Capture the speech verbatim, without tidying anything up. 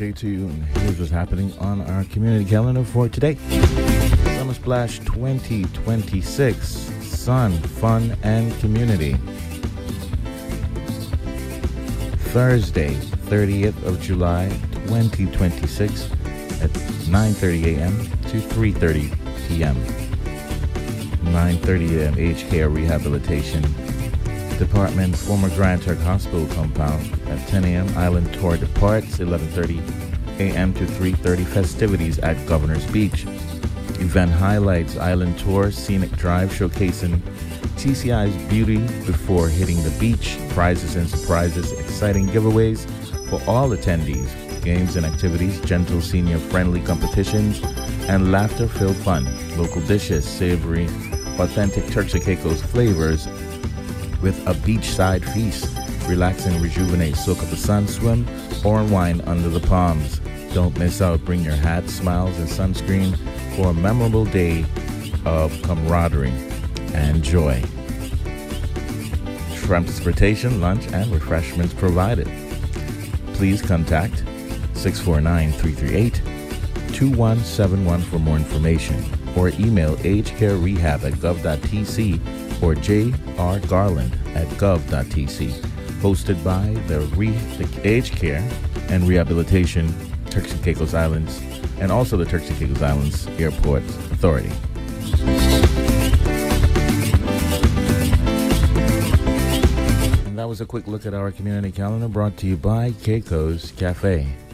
stay tuned. Here's what's happening on our community calendar for today. Summer Splash twenty twenty-six, Sun, Fun, and Community. Thursday, thirtieth of July, twenty twenty-six at nine thirty a.m. to three thirty p.m. nine thirty a.m. Aged Care Rehabilitation Department, former Grand Turk Hospital compound at ten a.m. Island Tour departs, eleven thirty a.m. to three thirty. Festivities at Governor's Beach. Event highlights: Island Tour, Scenic Drive showcasing T C I's beauty before hitting the beach, prizes and surprises, exciting giveaways for all attendees, games and activities, gentle senior-friendly competitions, and laughter-filled fun. Local dishes, savory, authentic Turks and Caicos flavors with a beachside feast. Relax and rejuvenate, soak up the sun, swim, or unwind under the palms. Don't miss out. Bring your hat, smiles, and sunscreen for a memorable day of camaraderie and joy. Transportation, lunch, and refreshments provided. Please contact six four nine, three three eight, two one seven one for more information, or email agecarerehab at gov dot t c or j r garland at gov dot t c. Hosted by the, Re- the Aged Care and Rehabilitation Turks and Caicos Islands, and also the Turks and Caicos Islands Airport Authority. And that was a quick look at our community calendar, brought to you by Caicos Cafe.